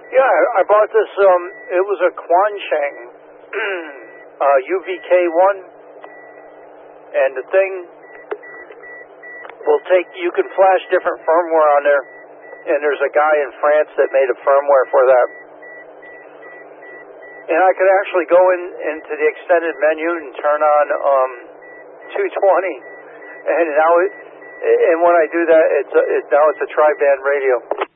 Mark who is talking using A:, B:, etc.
A: Yeah, I bought this. It was a Quansheng UVK1, and the thing will take. You can flash different firmware on there, and there's a guy in France that made a firmware for that. And I could actually go into the extended menu and turn on 220, and now and when I do that, now it's a tri-band radio.